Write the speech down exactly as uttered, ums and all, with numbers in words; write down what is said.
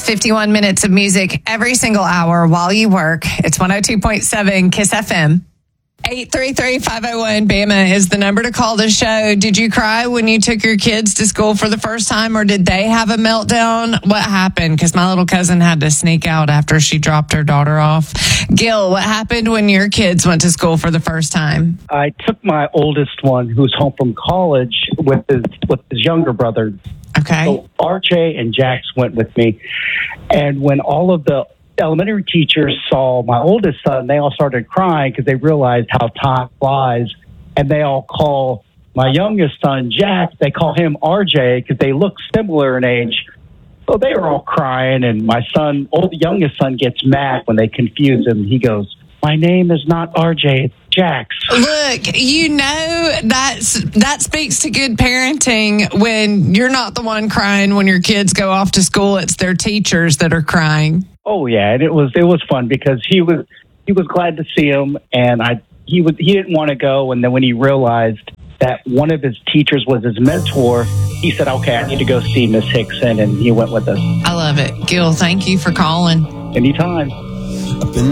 fifty-one minutes of music every single hour while you work. It's one oh two point seven KISS F M. eight three three, five oh one, B A M A is the number to call the show. Did you cry when you took your kids to school for the first time, or did they have a meltdown? What happened? Because my little cousin had to sneak out after she dropped her daughter off. Gil, what happened when your kids went to school for the first time? I took my oldest one, who's home from college, with his with his younger brother. Okay. So R J and Jax went with me. And when all of the elementary teachers saw my oldest son, they all started crying because they realized how time flies. And they all call my youngest son, Jack, they call him R J because they look similar in age. So they were all crying, and my son, old youngest son, gets mad when they confuse him. He goes, "My name is not R J, it's Jax." Look, you know, that's that speaks to good parenting when you're not the one crying when your kids go off to school. It's their teachers that are crying. Oh yeah, and it was it was fun because he was he was glad to see him, and I he was he didn't want to go, and then when he realized that one of his teachers was his mentor, he said, "Okay, I need to go see Miss Hickson," and he went with us. I love it. Gil, thank you for calling. Anytime. I've been